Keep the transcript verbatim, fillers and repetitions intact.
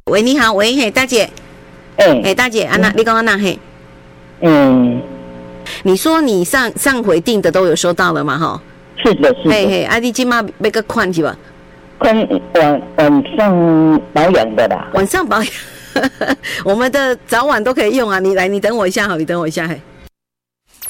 喂，你好，喂，嘿，大姐， 哎、 哎、大姐，安娜，你刚刚那嘿， 嗯， 你说你上上回订的都有收到了嘛？哈， 是的，是的， 嘿嘿，啊，你今嘛要个款是吧？ 看晚晚上保养的啦。 晚上保养，我们的早晚都可以用啊。你来，你等我一下，好，你等我一下，嘿。